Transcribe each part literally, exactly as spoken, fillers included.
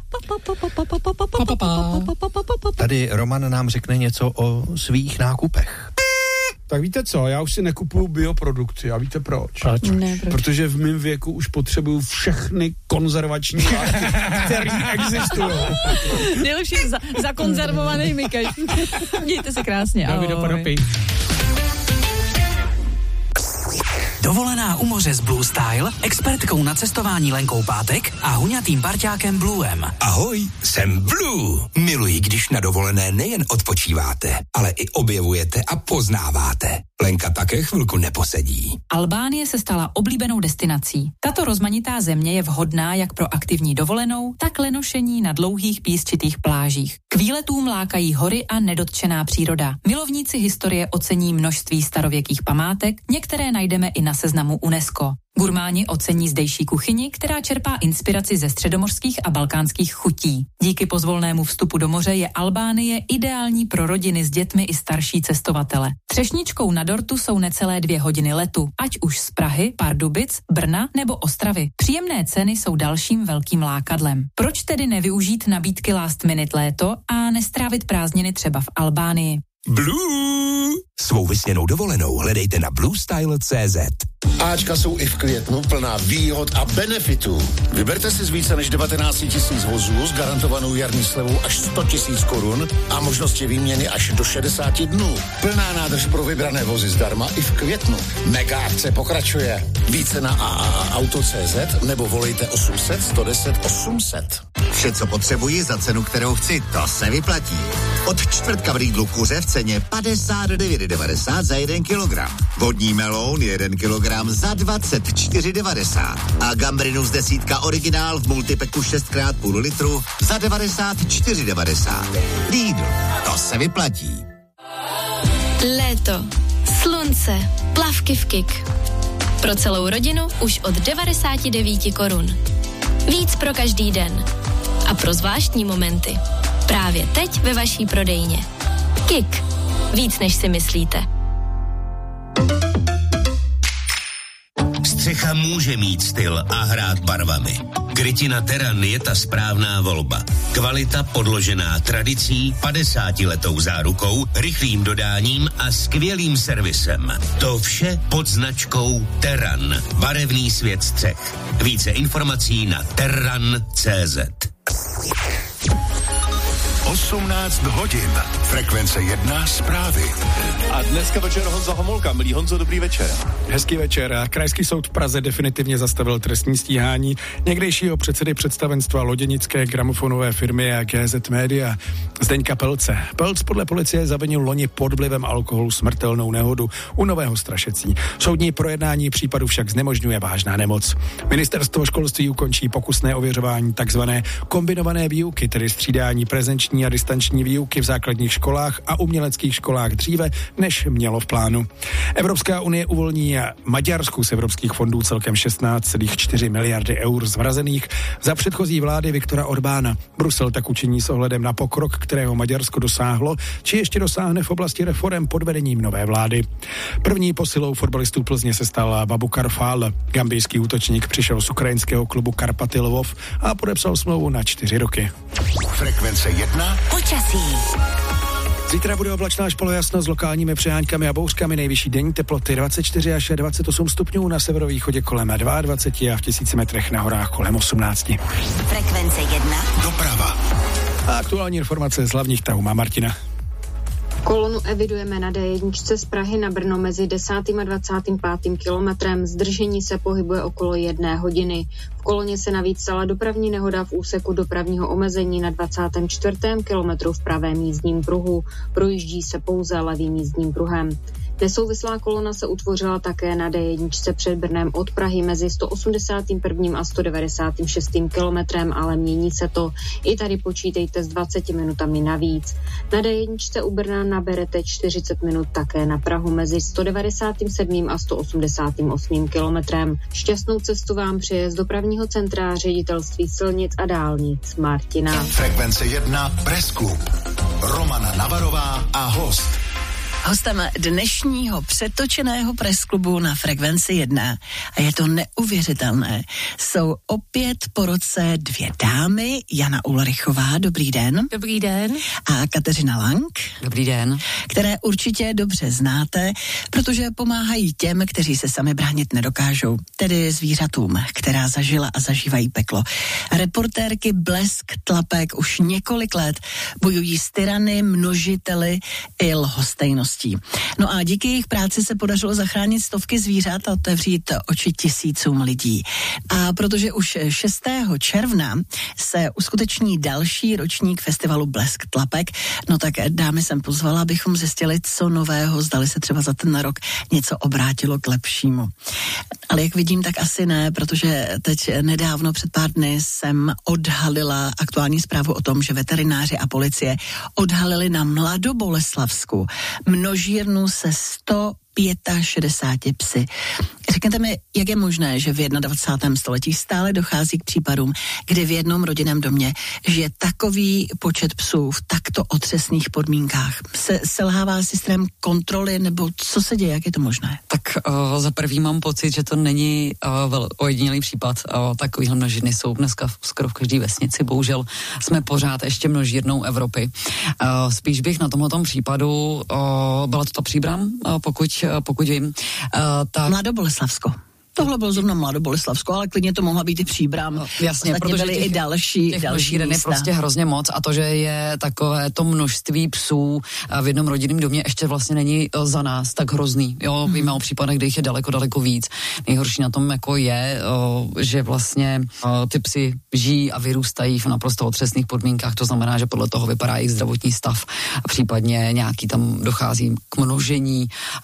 Tady Roman nám řekne něco o svých nákupech. Tak víte co, já už si nekupuju bioprodukci a víte proč? Proč? Ne, proč? Protože v mém věku už potřebuju všechny konzervační látky, které existují. Nejlepší za, zakonzervovaný Mikeš. Mějte se krásně. Ahoj. Dovolená u moře s Blue Style, expertkou na cestování Lenkou Pátek a huňatým parťákem Bluem. Ahoj, jsem Blue. Miluji, když na dovolené nejen odpočíváte, ale i objevujete a poznáváte. Lenka také chvilku neposedí. Albánie se stala oblíbenou destinací. Tato rozmanitá země je vhodná jak pro aktivní dovolenou, tak lenošení na dlouhých písčitých plážích. K výletům lákají hory a nedotčená příroda. Milovníci historie ocení množství starověkých památek, některé najdeme i na seznamu UNESCO. Gurmáni ocení zdejší kuchyni, která čerpá inspiraci ze středomořských a balkánských chutí. Díky pozvolnému vstupu do moře je Albánie ideální pro rodiny s dětmi i starší cestovatele. Třešničkou na dortu jsou necelé dvě hodiny letu, ať už z Prahy, Pardubic, Brna nebo Ostravy. Příjemné ceny jsou dalším velkým lákadlem. Proč tedy nevyužít nabídky Last Minute léto a nestrávit prázdniny třeba v Albánii? Blue! Svou vysněnou dovolenou hledejte na blue style tečka cé zet. Ačka jsou i v květnu plná výhod a benefitů. Vyberte si z více než devatenáct tisíc vozů s garantovanou jarní slevou až sto tisíc korun a možnosti výměny až do šedesát dnů. Plná nádrž pro vybrané vozy zdarma i v květnu. Mega akce pokračuje. Více na a a a auto tečka cé zet nebo volejte osm set, sto deset, osm set. Vše, co potřebuji za cenu, kterou chci, to se vyplatí. Od čtvrtka v Lidlu kuře v ceně padesát devět devadesát za jeden kilogram. Vodní meloun jeden kilogram za dvacet čtyři devadesát. A gambrinus desítka originál v multipeku šest krát půl litru za devadesát čtyři devadesát. Lidl, to se vyplatí. Léto, slunce, plavky v Kik. Pro celou rodinu už od devadesát devět korun. Víc pro každý den. A pro zvláštní momenty. Právě teď ve vaší prodejně. Kik. Víc než si myslíte. Střecha může mít styl a hrát barvami. Krytina Terran je ta správná volba. Kvalita podložená tradicí, padesátiletou zárukou, rychlým dodáním a skvělým servisem. To vše pod značkou Terran. Barevný svět střech. Více informací na terran tečka cé zet. osmnáct hodin. Frekvence jedna zprávy. A dneska večer Honza Homolka. Milý Honzo, dobrý večer. Hezký večer. Krajský soud v Praze definitivně zastavil trestní stíhání někdejšího předsedy představenstva loděnické gramofonové firmy a G Z Media Zdeňka Pelce. Pelc podle policie zavinil loni pod vlivem alkoholu smrtelnou nehodu u Nového Strašecí. Soudní projednání případu však znemožňuje vážná nemoc. Ministerstvo školství ukončí pokusné ověřování takzvané kombinované výuky, tedy střídání prezenční a distanční výuky v základních školách a uměleckých školách dříve, než mělo v plánu. Evropská unie uvolní Maďarsku z evropských fondů celkem šestnáct celá čtyři miliardy eur zmrazených za předchozí vlády Viktora Orbána. Brusel tak učiní s ohledem na pokrok, kterého Maďarsko dosáhlo, či ještě dosáhne v oblasti reforem pod vedením nové vlády. První posilou fotbalistů Plzně se stal Babukar Fall. Gambijský útočník přišel z ukrajinského klubu Karpaty Lvov a podepsal smlouvu na čtyři roky. Frekvence jedna. Počasí. Zítra bude oblačná až polojasno s lokálními přeháňkami a bouřkami, nejvyšší denní teploty dvacet čtyři až dvacet osm stupňů, na severovýchodě kolem dvacet dva a v tisíci metrech na horách kolem osmnáct. Frekvence jedna. Doprava. A aktuální informace z hlavních tahů má Martina. Kolonu evidujeme na D jedna z Prahy na Brno mezi desátým a dvacátým pátým kilometrem. Zdržení se pohybuje okolo jedné hodiny. V koloně se navíc stala dopravní nehoda v úseku dopravního omezení na dvacátém čtvrtém kilometru v pravém jízdním pruhu. Projíždí se pouze levým jízdním pruhem. Nesouvislá kolona se utvořila také na D jedna před Brnem od Prahy mezi sto osmdesátým prvním a sto devadesátým šestým kilometrem, ale mění se to. I tady počítejte s dvaceti minutami navíc. Na D jedna u Brna naberete čtyřicet minut také na Prahu mezi sto devadesátým sedmým a sto osmdesátým osmým kilometrem. Šťastnou cestu vám přeje z dopravního centra Ředitelství silnic a dálnic Martina. Frekvence jedna Preskup. Romana Navarová a host. Hostem dnešního přetočeného presklubu na Frekvenci jedna, a je to neuvěřitelné, jsou opět po roce dvě dámy, Jana Ulrichová, dobrý den. Dobrý den. A Kateřina Lang. Dobrý den. Které určitě dobře znáte, protože pomáhají těm, kteří se sami bránit nedokážou, tedy zvířatům, která zažila a zažívají peklo. Reportérky Blesk Tlapek už několik let bojují s tyrany, množiteli i lhostejností. No a díky jejich práci se podařilo zachránit stovky zvířat a otevřít oči tisícům lidí. A protože už šestého června se uskuteční další ročník festivalu Blesk Tlapek, no tak dámy jsem pozvala, abychom zjistili, co nového, zdali se třeba za ten rok něco obrátilo k lepšímu. Ale jak vidím, tak asi ne, protože teď nedávno před pár dny jsem odhalila aktuální zprávu o tom, že veterináři a policie odhalili na Mladoboleslavsku množírnu se sto šedesáti pěti psy. Řekněte mi, jak je možné, že v dvacátém prvním století stále dochází k případům, kdy v jednom rodinném domě žije takový počet psů v takto otřesných podmínkách. Se, selhává systém kontroly, nebo co se děje, jak je to možné? Tak uh, za prvý mám pocit, že to není uh, ojedinělý případ. Uh, takovýhle množírny jsou dneska skoro v každé vesnici. Bohužel jsme pořád ještě množírnou Evropy. Uh, spíš bych na tomhletom případu, uh, byla to ta Příbram, uh, pokud pokud vím. Uh, tak... Mladoboleslavsko. Tohle bylo zrovna Mladoboleslavsko, ale klidně to mohla být i Příbram. No, jasně, protože byly těch, i další, těch další množíren je prostě hrozně moc a to, že je takové to množství psů v jednom rodinném domě ještě vlastně není za nás tak hrozný. Jo, mm. víme o případech, kde jich je daleko, daleko víc. Nejhorší na tom jako je, že vlastně ty psy žijí a vyrůstají v naprosto otřesných podmínkách, to znamená, že podle toho vypadá jejich zdravotní stav a případně nějaký tam dochází k množení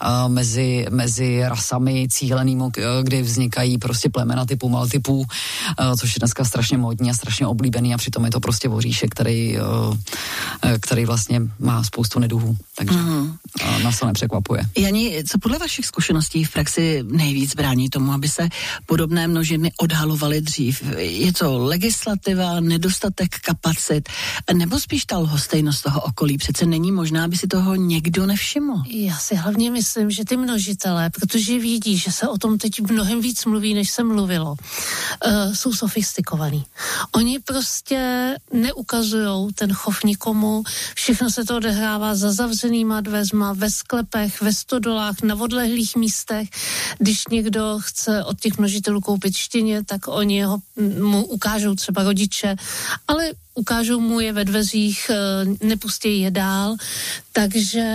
mezi, mezi rasami cíleným, kdy vznikají prostě plemena typu maltypů, uh, což je dneska strašně módní a strašně oblíbený a přitom je to prostě voříšek, který, uh, který vlastně má spoustu neduhů, takže mm. uh, nás to nepřekvapuje. Jani, co podle vašich zkušeností v praxi nejvíc brání tomu, aby se podobné množiny odhalovaly dřív? Je to legislativa, nedostatek kapacit, nebo spíš ta lhostejnost toho okolí? Přece není možná, aby si toho někdo nevšiml. Já si hlavně myslím, že ty množitelé, protože vidí, že se o tom teď mnohem víc mluví, než se mluvilo, uh, jsou sofistikovaní. Oni prostě neukazujou ten chov nikomu, všechno se to odehrává za zavřenýma dveřma, ve sklepech, ve stodolách, na odlehlých místech. Když někdo chce od těch množitelů koupit štěně, tak oni ho, mu ukážou třeba rodiče, ale ukážou mu je ve dveřích, nepustí je dál, takže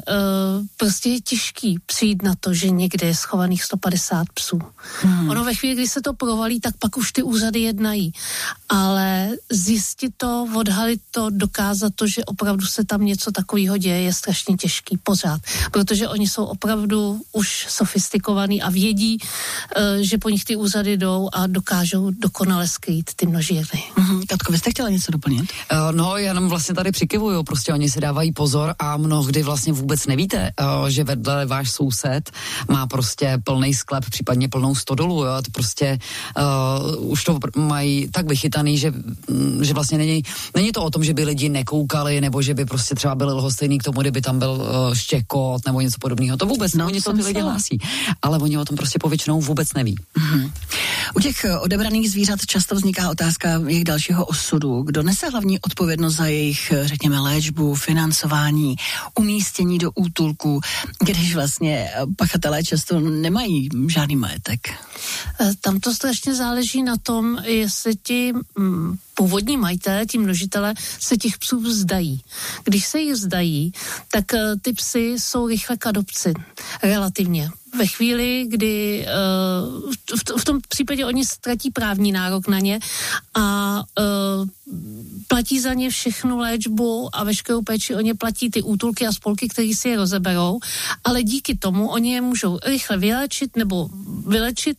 prostě je těžký přijít na to, že někde je schovaných sto padesát psů. Hmm. Ono ve chvíli, kdy se to provalí, tak pak už ty úřady jednají. Ale zjistit to, odhalit to, dokázat to, že opravdu se tam něco takového děje, je strašně těžký pořád. Protože oni jsou opravdu už sofistikovaní a vědí, že po nich ty úřady jdou a dokážou dokonale skrýt ty množírny. Hmm. Katko, vy jste chtěla něco doplnit? Uh, no, já jenom vlastně tady přikivuju, prostě oni si dávají pozor a mnohdy vlastně vůbec nevíte, uh, že vedle váš soused má prostě plný sklep, případně plnou stodolu, jo, to prostě uh, už to mají tak vychytaný, že, že vlastně není, není to o tom, že by lidi nekoukali, nebo že by prostě třeba byli lhostejný k tomu, kdyby tam byl uh, štěkot nebo něco podobného, to vůbec, no, oni to ty lidi hlásí, ale oni o tom prostě povětšinou vůbec neví. Mm-hmm. U těch odebraných zvířat často vzniká otázka jejich dalšího osudu. Kdo nese hlavní odpovědnost za jejich, řekněme, léčbu, financování, umístění do útulku, když vlastně pachatelé často nemají žádný majetek? Tam to strašně záleží na tom, jestli ti mm, původní majitelé, ti množitelé, se těch psů vzdají. Když se jich vzdají, tak ty psy jsou rychle k adopci, relativně. Ve chvíli, kdy uh, v, v tom případě oni ztratí právní nárok na ně a uh, platí za ně všechnu léčbu a veškerou péči, oni platí ty útulky a spolky, které si je rozeberou, ale díky tomu oni je můžou rychle vylečit nebo vylečit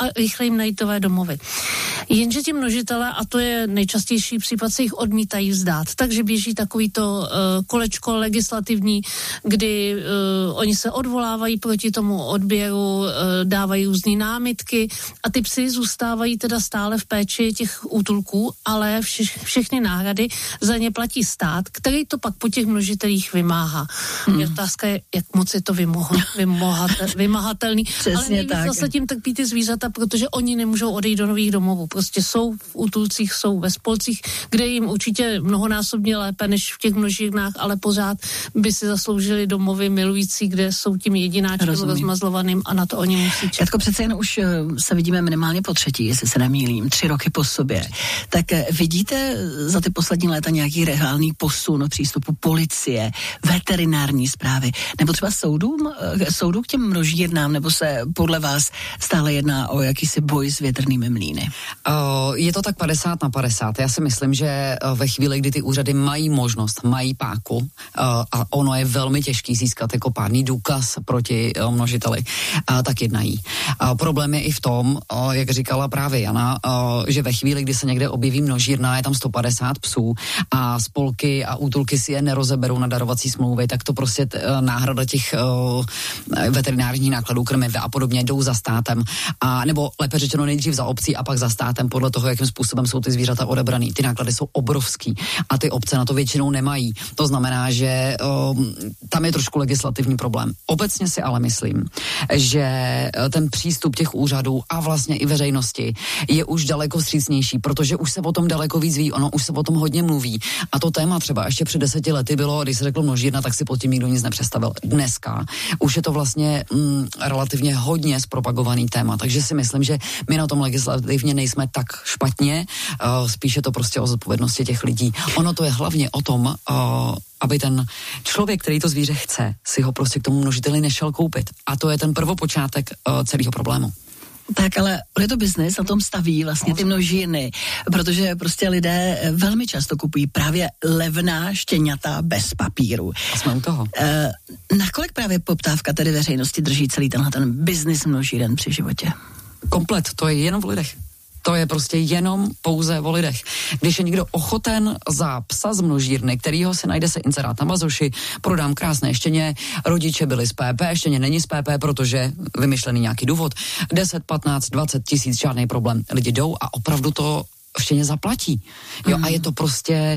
a rychle jim najít nové domovy. Jenže ti množitelé, a to je nejčastější případ, se jich odmítají vzdát. Takže běží takovýto uh, kolečko legislativní, kdy uh, oni se odvolávají proti tomu odběru, uh, dávají různý námitky a ty psy zůstávají teda stále v péči těch útulků, ale vše, všechny náhrady za ně platí stát, který to pak po těch množitelích vymáhá. Hmm. Je otázka je, jak moc je to vymoho, vymohatel, vymahatelný. Přesně ale nejvíc tak. zase tím trpí ty zvířata, protože oni nemůžou odejít do nových domovů. Prostě jsou v útulcích, jsou ve spolcích, kde jim určitě mnohonásobně lépe než v těch množírnách, ale pořád by si zasloužili domovy milující, kde jsou tím jedináčkem rozmazlovaným a na to oni musí čekat. Katko, přece jen už se vidíme minimálně po třetí, jestli se nemýlím, tři roky po sobě. Tak vidíte za ty poslední léta nějaký reálný posun v přístupu policie, veterinární správy, nebo třeba soudům, soudů k těm množírnám, nebo se podle vás stále jedná o jakýsi boj s větrnými mlýny? Uh, je to tak padesát na padesát. Já si myslím, že ve chvíli, kdy ty úřady mají možnost, mají páku, uh, a ono je velmi těžký získat jako pádný důkaz proti uh, množiteli, uh, tak jednají. Uh, problém je i v tom, uh, jak říkala právě Jana, uh, že ve chvíli, kdy se někde objeví množírna, je tam sto padesát psů a spolky a útulky si je nerozeberou na darovací smlouvy, tak to prostě t, uh, náhrada těch uh, veterinárních nákladů, krmiv a podobně jdou za státem. A nebo lépe řečeno nejdřív za obcí a pak za státem podle toho, jakým způsobem jsou ty zvířata odebraný. Ty náklady jsou obrovský a ty obce na to většinou nemají. To znamená, že um, tam je trošku legislativní problém. Obecně si ale myslím, že ten přístup těch úřadů a vlastně i veřejnosti je už daleko vstřícnější, protože už se o tom daleko víc ví, ono už se o tom hodně mluví. A to téma třeba ještě před deseti lety bylo, když se řeklo množírna, tak si pod tím nikdo nic nepředstavil. Dneska už je to vlastně mm, relativně hodně zpropagovaný téma, takže si myslím, že my na tom legislativně nejsme tak špatně, uh, spíše to prostě o zodpovědnosti těch lidí. Ono to je hlavně o tom, uh, aby ten člověk, který to zvíře chce, si ho prostě k tomu množiteli nešel koupit. A to je ten prvopočátek uh, celého problému. Tak ale je to biznis, na tom staví vlastně ty množírny, protože prostě lidé velmi často kupují právě levná štěňata bez papíru. A jsme u toho. E, nakolik právě poptávka tedy veřejnosti drží celý tenhle ten biznis množíren při životě? Komplet, to je jenom v lidech. To je prostě jenom pouze o lidech. Když je někdo ochoten za psa z množírny, kterýho se najde se inzerát na bazoši, prodám krásné štěně, rodiče byli z P P, štěně není z P P, protože vymyšlený nějaký důvod, deset, patnáct, dvacet tisíc, žádný problém. Lidi jdou a opravdu to štěně zaplatí. Jo, mm. a je to prostě,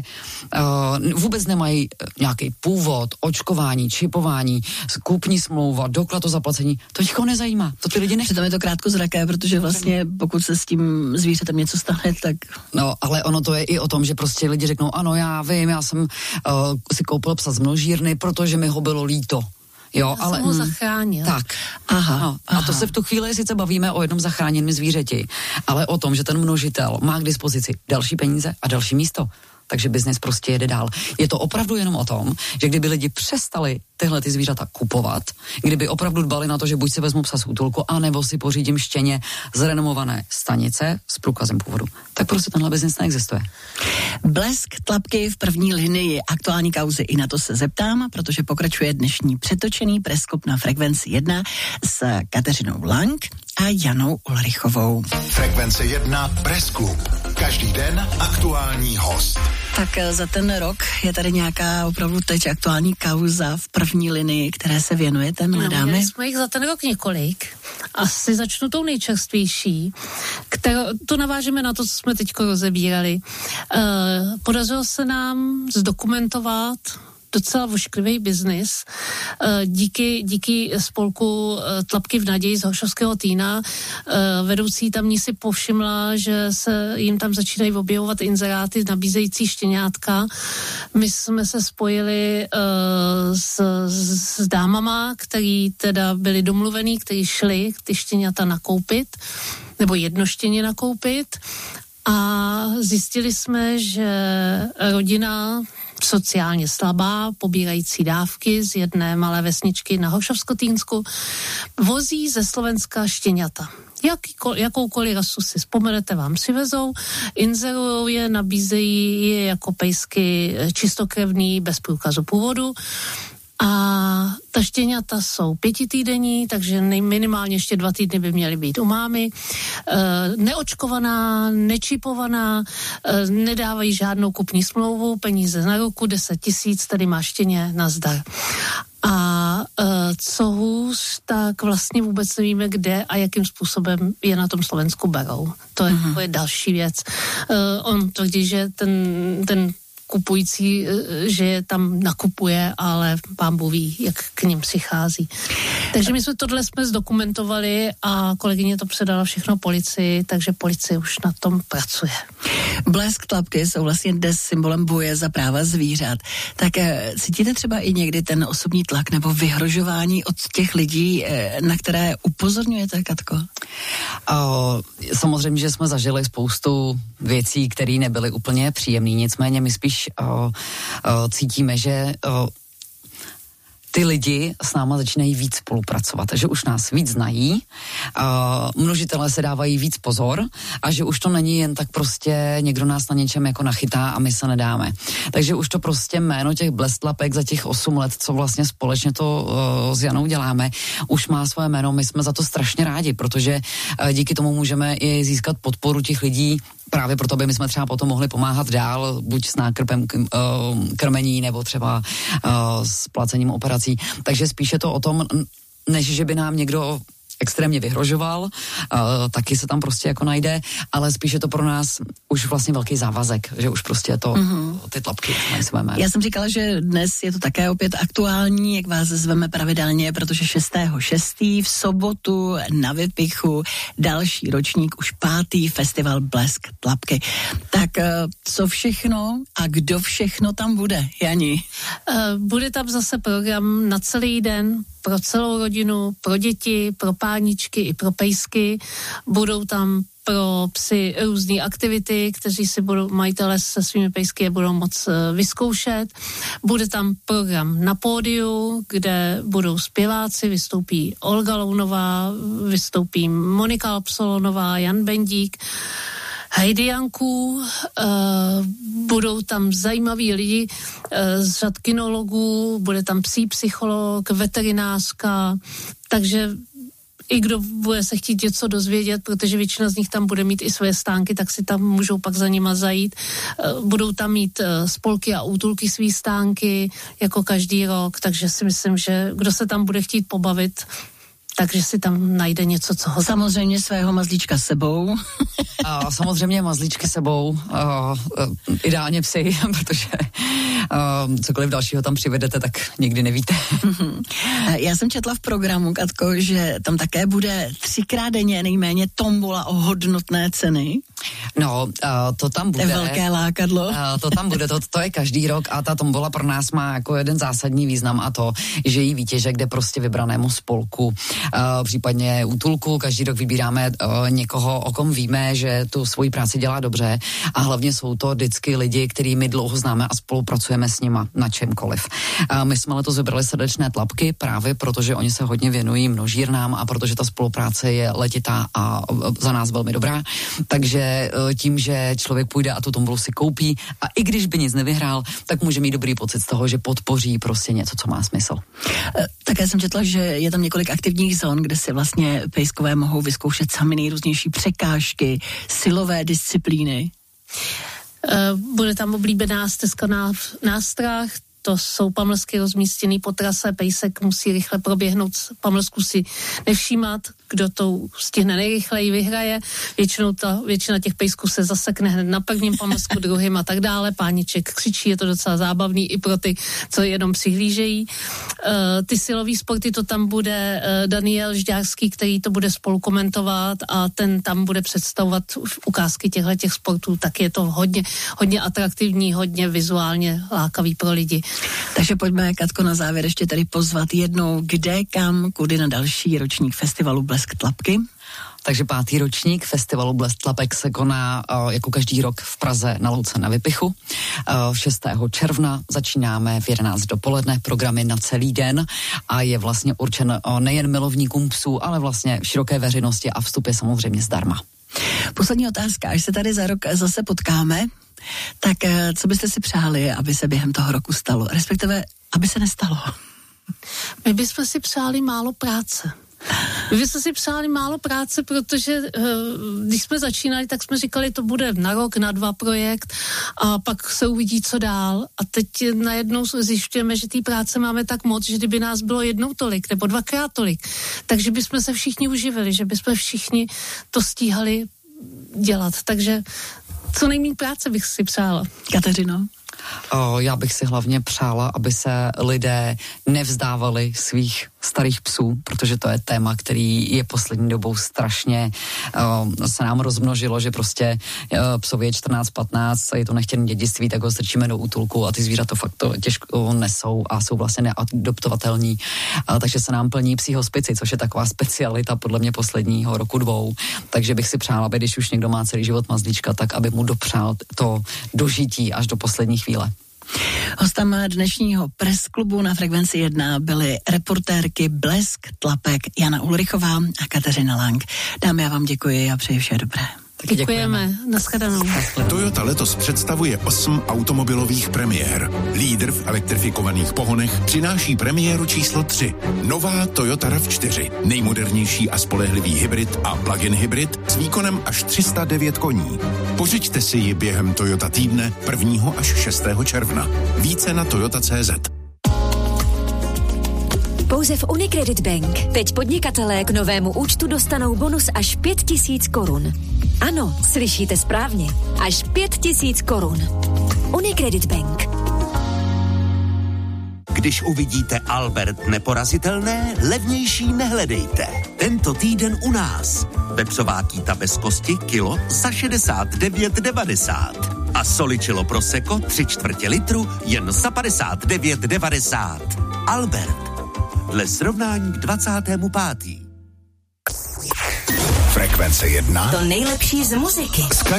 uh, vůbec nemají nějaký původ, očkování, čipování, kupní smlouva, doklad o zaplacení, to nikoho nezajímá, to ty lidi nechtějí. Přitom je to krátkozraké, protože vlastně pokud se s tím zvířetem něco stane, tak... No, ale ono to je i o tom, že prostě lidi řeknou, ano, já vím, já jsem uh, si koupil psa z množírny, protože mi ho bylo líto. Jo, já ale jsem ho zachránil. Tak. Aha, no, aha. A to se v tu chvíli sice bavíme o jednom zachráněném zvířeti, ale o tom, že ten množitel má k dispozici další peníze a další místo. Takže biznes prostě jede dál. Je to opravdu jenom o tom, že kdyby lidi přestali tyhle ty zvířata kupovat, kdyby opravdu dbali na to, že buď si vezmu psa z útulku, anebo si pořídím štěně z renomované stanice s průkazem původu, tak prostě tenhle biznis neexistuje. Blesk, tlapky v první linii, aktuální kauzy, i na to se zeptám, protože pokračuje dnešní přetočený preskop na Frekvenci jedna s Kateřinou Lang a Janou Ulrichovou. Frekvence jedna Presklub. Každý den aktuální host. Tak za ten rok je tady nějaká opravdu teď aktuální kauza v první linii, které se věnujete, milé dámy? No, jsme jich za ten rok několik. Asi začnu tou nejčerstvější, kterou, to navážeme na to, co jsme teď rozebírali. Uh, podařilo se nám zdokumentovat docela ošklivý biznis. Díky, díky spolku Tlapky v naději z Hošovského Týna vedoucí tamní si povšimla, že se jim tam začínají objevovat inzeráty nabízející štěňátka. My jsme se spojili s, s dámama, který teda byli domluvený, kteří šli ty štěňata nakoupit, nebo jedno štěně nakoupit. A zjistili jsme, že rodina sociálně slabá, pobírající dávky z jedné malé vesničky na Hošovskotýnsku, vozí ze Slovenska štěňata. Jakýkoliv, jakoukoliv rasu si vzpomenete, vám přivezou, inzerujou je, nabízejí je jako pejsky čistokrevný, bez průkazu původu. A ta štěňata jsou pětitýdenní, takže minimálně ještě dva týdny by měly být u mámy. E, neočkovaná, nečipovaná, e, nedávají žádnou kupní smlouvu, peníze na ruku, deset tisíc, tady má štěně, nazdar. A e, co hůř, tak vlastně vůbec nevíme, kde a jakým způsobem je na tom Slovensku berou. To je, mm-hmm. to je další věc. E, on tvrdí, že ten, ten kupující, že je tam nakupuje, ale pán Bůh ví, jak k ním přichází. Takže my jsme tohle jsme zdokumentovali a kolegyně to předala všechno policii, takže policie už na tom pracuje. Blesk tlapky jsou vlastně dnes symbolem boje za práva zvířat. Tak cítíte třeba i někdy ten osobní tlak nebo vyhrožování od těch lidí, na které upozorňujete, Katko? O, samozřejmě, že jsme zažili spoustu věcí, které nebyly úplně příjemné, nicméně my spíš o, o, cítíme, že o, ty lidi s náma začínají víc spolupracovat, že už nás víc znají, uh, množitelé se dávají víc pozor a že už to není jen tak prostě někdo nás na něčem jako nachytá a my se nedáme. Takže už to prostě jméno těch blestlapek za těch osm let, co vlastně společně to uh, s Janou děláme, už má svoje jméno. My jsme za to strašně rádi, protože uh, díky tomu můžeme i získat podporu těch lidí, právě proto, by my jsme třeba potom mohli pomáhat dál, buď s nákrpem k, uh, krmení, nebo třeba uh, s placením operací. Takže spíše to o tom, než že by nám někdo extrémně vyhrožoval, uh, taky se tam prostě jako najde, ale spíše to pro nás už vlastně velký závazek, že už prostě to, mm-hmm. ty tlapky mají své jméno. Já jsem říkala, že dnes je to také opět aktuální, jak vás zveme pravidelně, protože šestého šestého v sobotu na Vypichu další ročník, už pátý festival Blesk tlapky. Tak uh, co všechno a kdo všechno tam bude, Jani? Uh, bude tam zase program na celý den, pro celou rodinu, pro děti, pro páničky i pro pejsky. Budou tam pro psy různé aktivity, kteří si budou, majitele se svými pejsky je budou moc vyzkoušet. Bude tam program na pódiu, kde budou zpěváci, vystoupí Olga Lounová, vystoupí Monika Absolonová, Jan Bendík, Heidi Janků, uh, budou tam zajímaví lidi uh, z řad kinologů, bude tam psí psycholog, veterinářka, takže i kdo bude se chtít něco dozvědět, protože většina z nich tam bude mít i své stánky, tak si tam můžou pak za nima zajít. Uh, budou tam mít uh, spolky a útulky svý stánky, jako každý rok, takže si myslím, že kdo se tam bude chtít pobavit, takže si tam najde něco, co ho... Samozřejmě svého mazlíčka sebou. A samozřejmě mazlíčky sebou, uh, uh, ideálně psy, protože uh, cokoliv dalšího tam přivedete, tak nikdy nevíte. Já jsem četla v programu, Katko, že tam také bude třikrát denně nejméně tombola o hodnotné ceny. No, uh, to tam bude. To je velké lákadlo. Uh, to tam bude, to, to je každý rok a ta tombola pro nás má jako jeden zásadní význam a to, že jí výtěžek jde prostě vybranému spolku. Uh, případně útulku. Každý rok vybíráme uh, někoho, o kom víme, že tu svoji práci dělá dobře a hlavně jsou to vždycky lidi, který my dlouho známe a spolupracujeme s nima na čemkoliv. Uh, my jsme letos vybrali srdečné tlapky právě protože oni se hodně věnují množírnám a protože ta spolupráce je letitá a uh, za nás velmi dobrá. Takže uh, tím, že člověk půjde a tu tombolu si koupí a i když by nic nevyhrál, tak může mít dobrý pocit z toho, že podpoří prostě něco, co má smysl. Uh, také jsem četla, že je tam několik aktivních zón, kde si vlastně pejskové mohou vyzkoušet sami nejrůznější překážky, silové disciplíny. Bude tam oblíbená stezka na nástrah, to jsou pamlsky rozmístěný po trase, pejsek musí rychle proběhnout, pamlsku si nevšímat, kdo to stihne nejrychleji, vyhraje. Většinou ta, většina těch pejsků se zasekne hned na prvním pamlsku, druhým a tak dále. Pániček křičí, je to docela zábavný i pro ty, co jenom přihlížejí. Uh, ty silový sporty, to tam bude uh, Daniel Žďárský, který to bude spolu komentovat a ten tam bude představovat ukázky těchto těch sportů, tak je to hodně, hodně atraktivní, hodně vizuálně lákavý pro lidi. Takže pojďme, Katko, na závěr ještě tady pozvat jednou, kde, kam, kudy na další ročník festivalu Blesk tlapky. Takže pátý ročník festivalu Blesk tlapek se koná uh, jako každý rok v Praze na Louce na Vypichu. Uh, šestého června začínáme v jedenáct dopoledne, programy na celý den a je vlastně určen uh, nejen milovníkům psů, ale vlastně široké veřejnosti a vstup je samozřejmě zdarma. Poslední otázka, až se tady za rok zase potkáme, tak co byste si přáli, aby se během toho roku stalo? Respektive, aby se nestalo? My bychom si přáli málo práce. My bychom si přáli málo práce, protože když jsme začínali, tak jsme říkali, to bude na rok, na dva projekt a pak se uvidí, co dál. A teď najednou zjišťujeme, že té práce máme tak moc, že kdyby nás bylo jednou tolik nebo dvakrát tolik, takže bychom se všichni uživili, že bychom všichni to stíhali dělat. Takže co nejméně práce bych si přála. Kateřino? O, já bych si hlavně přála, aby se lidé nevzdávali svých starých psů, protože to je téma, který je poslední dobou strašně o, se nám rozmnožilo, že prostě o, psovi je čtrnáct patnáct a je to nechtěné dědictví, tak ho strčíme do útulku a ty zvířata fakt to těžko nesou a jsou vlastně neadoptovatelní. A, takže se nám plní psí hospici, což je taková specialita podle mě posledního roku dvou. Takže bych si přála, aby když už někdo má celý život mazlíčka, tak aby mu dopřál to dožití až do poslední chvíle. Hostem dnešního Press klubu na Frekvenci jedna byly reportérky Blesk Tlapek, Jana Ulrichová a Kateřina Lang. Dámy, já vám děkuji a přeji vše dobré. Taky děkujeme. Nashledanou. Toyota letos představuje osm automobilových premiér. Lídr v elektrifikovaných pohonech přináší premiéru číslo tři. Nová Toyota RAV čtyři. Nejmodernější a spolehlivý hybrid a plug-in hybrid s výkonem až tři sta devět koní. Pořiďte si ji během Toyota týdne prvního až šestého června. Více na toyota tečka cé zet. Pouze v Unicredit Bank. Teď podnikatelé k novému účtu dostanou bonus až pět tisíc korun. Ano, slyšíte správně. Až pět tisíc korun. Unicredit Bank. Když uvidíte Albert neporazitelné, levnější nehledejte. Tento týden u nás. Vepřová kýta bez kosti kilo za šedesát devět devadesát. A soličilo prosecco tři čtvrtě litru jen za padesát devět devadesát. Albert. Dle srovnání k dvacátému pátému Frekvence jedna. To nejlepší z muziky.